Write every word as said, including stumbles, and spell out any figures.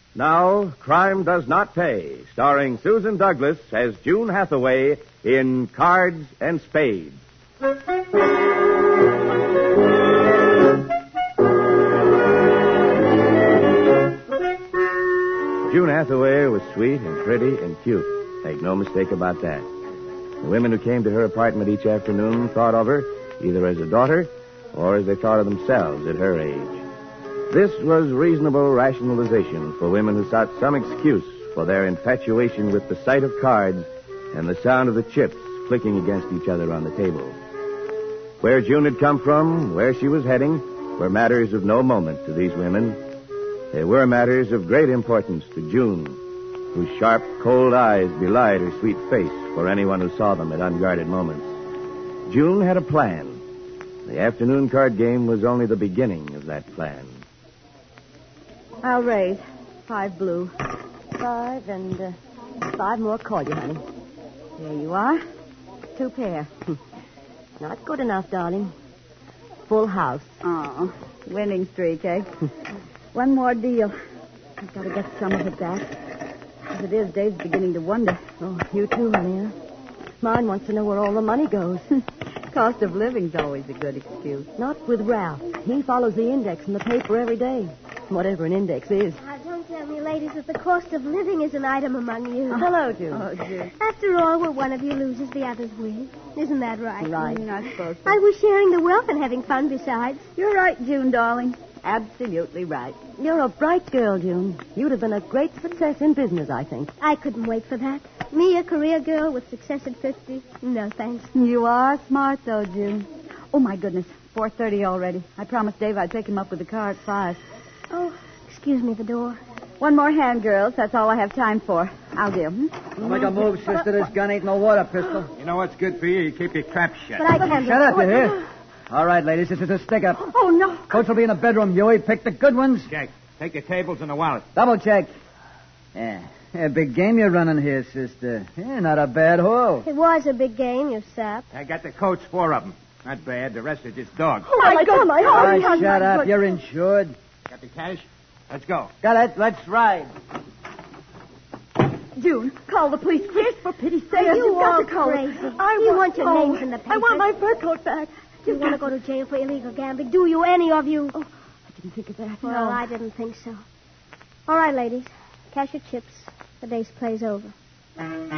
Now, Crime Does Not Pay, starring Susan Douglas as June Hathaway in Cards and Spades. June Hathaway was sweet and pretty and cute. Make no mistake about that. The women who came to her apartment each afternoon thought of her either as a daughter or as they thought of themselves at her age. This was reasonable rationalization for women who sought some excuse for their infatuation with the sight of cards and the sound of the chips clicking against each other on the table. Where June had come from, where she was heading, were matters of no moment to these women. They were matters of great importance to June, whose sharp, cold eyes belied her sweet face for anyone who saw them at unguarded moments. June had a plan. The afternoon card game was only the beginning of that plan. I'll raise. Five blue. Five and uh, five more call you, honey. There you are. Two pair. Not good enough, darling. Full house. Oh, winning streak, eh? One more deal. I've got to get some of it back. As it is, Dave's beginning to wonder. Oh, you too, honey. Mine wants to know where all the money goes. Cost of living's always a good excuse. Not with Ralph. He follows the index in the paper every day. Whatever an index is. Now, don't tell me, ladies, that the cost of living is an item among you. Oh, hello, June. Oh, June. After all, where one of you loses, the other's win. Isn't that right? Right. Mm, I suppose so. I was sharing the wealth and having fun besides. You're right, June, darling. Absolutely right. You're a bright girl, June. You'd have been a great success in business, I think. I couldn't wait for that. Me, a career girl with success at fifty? No, thanks. You are smart, though, June. Oh, my goodness. four thirty already. I promised Dave I'd pick him up with the car at five. Oh, excuse me, the door. One more hand, girls. That's all I have time for. I'll do. Hmm? Make a move, sister. This gun ain't no water pistol. You know what's good for you? You keep your trap shut. But I can't... Shut up, you hear? All right, ladies, this is a stick-up. Oh, no. Coach will be in the bedroom, Huey. Pick the good ones. Jack, take the tables and the wallet. Double check. Yeah. Yeah, big game you're running here, sister. Yeah, not a bad haul. It was a big game, you sap. I got the coach, four of them. Not bad. The rest are just dogs. Oh, my God. My All right, God. shut up. You're insured. Got the cash? Let's go. Got it. Let's ride. June, call the police, please, for pity's sake. You You've got all to call crazy. it. I You want, want your oh, names in the I want papers. my fur coat back. You want to go to jail for illegal gambling? Do you, any of you? Oh, I didn't think of that. Well, no. I didn't think so. All right, ladies. Cash your chips. The day's play's over.